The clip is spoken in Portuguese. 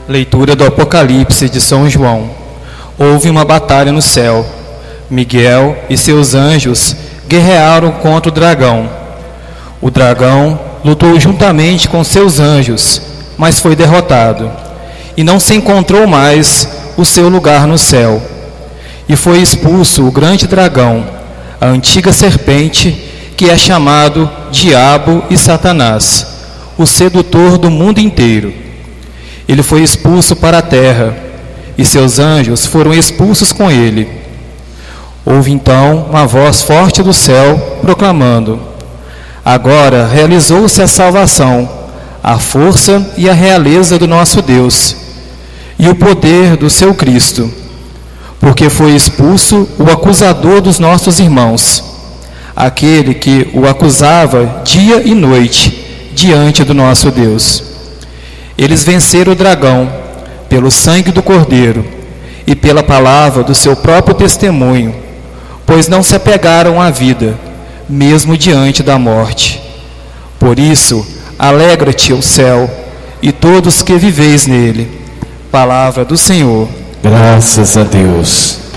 Leitura do Apocalipse de São João. Houve uma batalha no céu. Miguel e seus anjos guerrearam contra o dragão. O dragão lutou juntamente com seus anjos, mas foi derrotado, e não se encontrou mais o seu lugar no céu. E foi expulso o grande dragão, a antiga serpente, que é chamado Diabo e Satanás, o sedutor do mundo inteiro. Ele foi expulso para a terra, e seus anjos foram expulsos com ele. Houve então uma voz forte do céu, proclamando: agora realizou-se a salvação, a força e a realeza do nosso Deus, e o poder do seu Cristo, porque foi expulso o acusador dos nossos irmãos, aquele que o acusava dia e noite diante do nosso Deus. Eles venceram o dragão pelo sangue do Cordeiro e pela palavra do seu próprio testemunho, pois não se apegaram à vida, mesmo diante da morte. Por isso, alegra-te o céu e todos que viveis nele. Palavra do Senhor. Graças a Deus.